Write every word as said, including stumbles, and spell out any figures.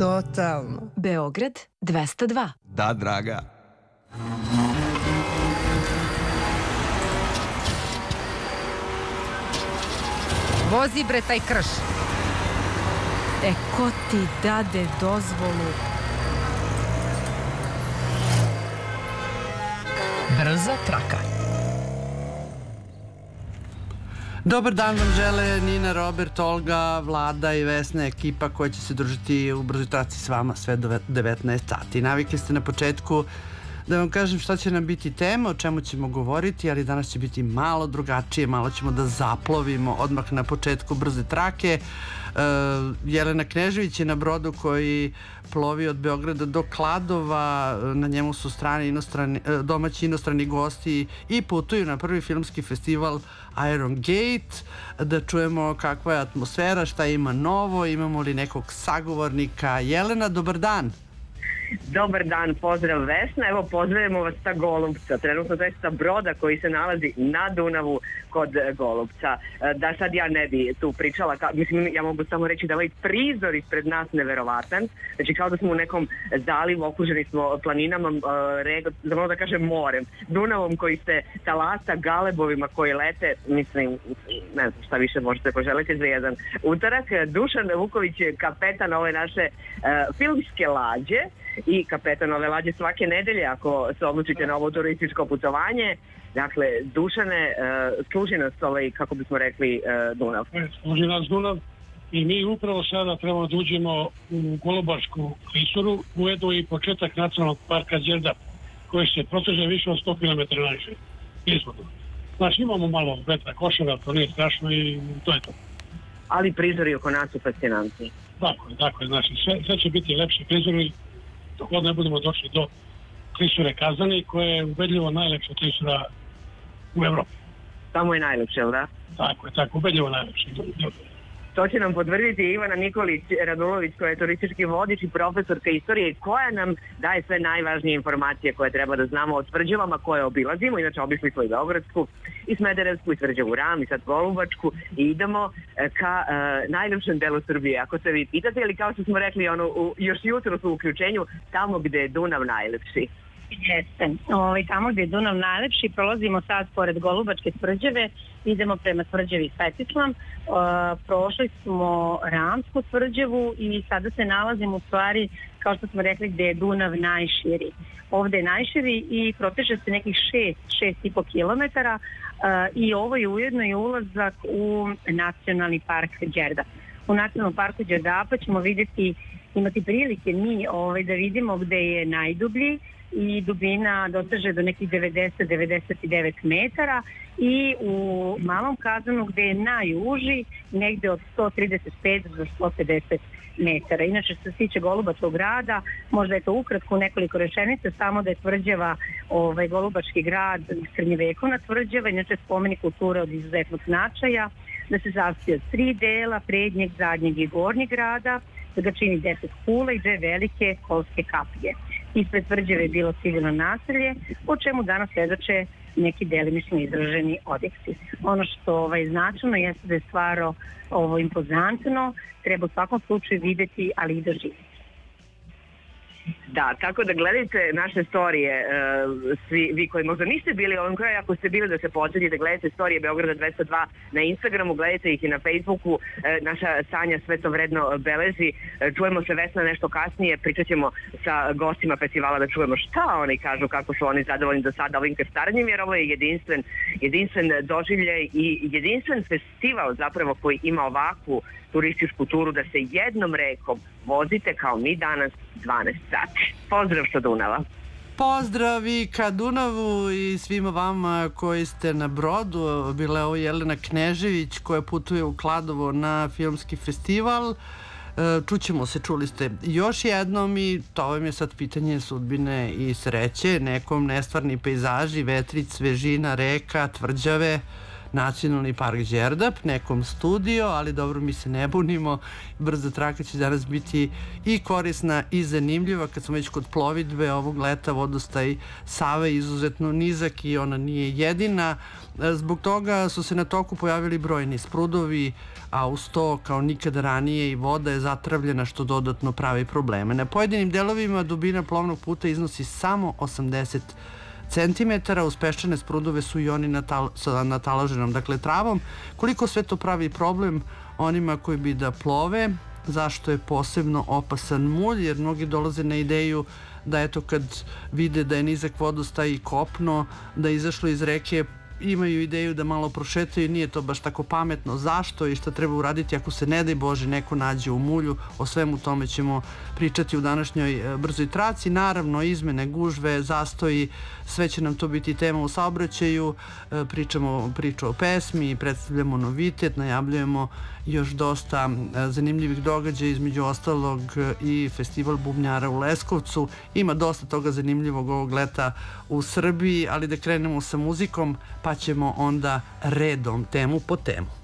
Totalno. Beograd dvesta dva. Da, draga. Vozi bre taj krš. E, ko ti dade dozvolu? Brza traka. Dobar dan vam žele Nina, Robert, Olga, Vlada i Vesna, ekipa koja će se družiti u brzoj traci s vama sve do devetnaest sati. Navikli ste na početku da vam kažem šta će nam biti tema, o čemu ćemo govoriti, ali danas će biti malo drugačije, malo ćemo da zaplovimo odmah na početku brze trake. Uh, Jelena Knežević je na brodu koji plovi od Beograda do Kladova, na njemu su strani inostrani, domaći inostrani gosti i putuju na prvi filmski festival Iron Gate, da čujemo kakva je atmosfera, šta ima novo, imamo li nekog sagovornika. Jelena, dobar dan. Dobar dan, pozdrav Vesna, evo pozdravimo vas sa Golubca, trenutno to je sa broda koji se nalazi na Dunavu kod Golubca. Da sad ja ne bi tu pričala, ka, mislim ja mogu samo reći da ovaj prizor ispred nas neverovatan, znači kao da smo u nekom zalivu, okruženi smo planinama, uh, rego, da mogu da kažem morem, Dunavom koji se talasa, galebovima koji lete, mislim, ne znam šta više možete poželiti za jedan utorak. Dušan Vuković je kapetan ove naše uh, filmske lađe i kapetan ove lađe svake nedelje ako se odlučite na ovo turističko putovanje. Dakle, Dušane, uh, služi nas ovaj, kako bismo rekli, uh, Dunav. Služi nas Dunav i mi upravo sada trebamo da uđemo u Golubačku klisuru, ujedno i početak nacionalnog parka Đerdap, koji se proteže više od sto kilometara najviše izvodno. Znači imamo malo vetra košara, to nije strašno i to je to. Ali prizori oko nas su fascinantni. Tako je, tako je, znači sve, sve će biti lepši prizori dok god ne budemo došli do klisure Kazani, koja je ubedljivo najlepša klisura u Evropi. Tamo je najlepše, da? Tako je, tako, ubedljivo najlepše. To će nam potvrditi Ivana Nikolić Radulović, koja je turistički vodič i profesorka istorije, koja nam daje sve najvažnije informacije koje treba da znamo o tvrđavama koje obilazimo. Inače, obišli smo i Beogradsku, i Smederevsku, i Tvrđavu Ram, i sad Golubačku, i idemo ka uh, najljepšem delu Srbije. Ako se vi pitate, ili kao što smo rekli ono, u, još jutro su u uključenju, tamo gde je Dunav najlepši. Jeste. Ovaj, tamo gdje je Dunav najlepši, prolazimo sad pored Golubačke tvrđave, idemo prema tvrđavi Svetislam, uh, prošli smo Ramsku tvrđavu i sada se nalazimo u stvari, kao što smo rekli, gdje je Dunav najširi. Ovdje je najširi i proteže se nekih šest, šest i po kilometara uh, i ovo je ujedno i ulazak u nacionalni park Đerdap. U nacionalnom parku Đerdapa ćemo vidjeti, imati prilike mi ovaj, da vidimo gdje je najdublji i dubina doseže do nekih devedeset do devedeset devet metara i u Malom Kazanu gdje je najuži negdje od sto trideset pet do sto pedeset metara. Inače što se tiče Golubačkog grada, možda je to ukratko nekoliko rečenica, samo da je tvrđava ovaj, Golubački grad srednjevekovna tvrđava, inače spomenik kulture od izuzetnog značaja, da se sastoji od tri dela, prednjeg, zadnjeg i gornjeg grada, da ga čini deset kula i dve velike kolske kapije. Ispred tvrđave je bilo civilno naselje, o čemu danas svedoče neki delimično izraženi odjeksi. Ono što ovaj, značajno jeste da je stvarno ovo impozantno, treba u svakom slučaju vidjeti, ali i doživjeti. Da, tako da gledajte naše storije, uh, svi vi koji možda niste bili u ovom kraju, ako ste bili da se podsjetite, gledajte storije Beograda dvesta dva na Instagramu, gledajte ih i na Facebooku, uh, naša Sanja sve to vredno beleži, uh, čujemo se Vesna nešto kasnije, pričat ćemo sa gostima festivala da čujemo šta oni kažu, kako su oni zadovoljni do sada ovim krstarenjem, jer ovo je jedinstven, jedinstven doživljaj i jedinstven festival zapravo koji ima ovakvu turističku turu da se jednom rekom vozite kao mi danas dvanaest sati. Pozdrav sa Dunava. Pozdrav i ka Dunavu i svima vama koji ste na brodu. Bila je ovo Jelena Knežević koja putuje u Kladovo na filmski festival. Čućemo se, čuli ste još jednom i to vam je sad pitanje sudbine i sreće. Nekom nestvarni pejzaži, vetrić, svežina, reka, tvrđave. Nacionalni park Đerdap, nekom studio, ali dobro, mi se ne bunimo. Brza traka će danas biti i korisna i zanimljiva. Kad smo već kod plovidbe, ovog leta vodostaj Save izuzetno nizak i ona nije jedina. Zbog toga su se na toku pojavili brojni sprudovi, a uz to kao nikada ranije i voda je zatravljena, što dodatno pravi probleme. Na pojedinim delovima dubina plovnog puta iznosi samo osamdeset centimetara, uz peščane sprudove su i oni natal, sa nataloženom, dakle, travom. Koliko sve to pravi problem onima koji bi da plove, zašto je posebno opasan mulj, jer mnogi dolaze na ideju da eto kad vide da je nizak vodostaj i kopno, da je izašlo iz reke, imaju ideju da malo prošetaju, nije to baš tako pametno. Zašto i šta treba uraditi ako se, ne daj Bože, neko nađe u mulju? O svemu tome ćemo pričati u današnjoj brzoj traci. Naravno, izmene, gužve, zastoji, sve će nam to biti tema u saobraćaju. Pričamo priču o pesmi, predstavljamo novitet, najavljujemo još dosta zanimljivih događaja, između ostalog i festival bubnjara u Leskovcu. Ima dosta toga zanimljivog ovog leta u Srbiji, ali da krenemo sa muzikom, pa ćemo onda redom temu po temu.